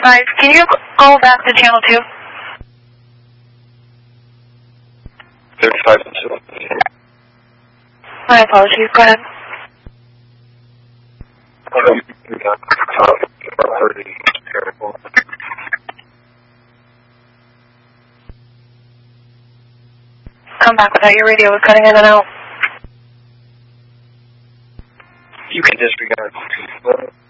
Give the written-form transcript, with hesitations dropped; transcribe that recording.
5, can you go back to channel 2? 35. My apologies, go ahead. Come back with that, your radio was cutting in and out.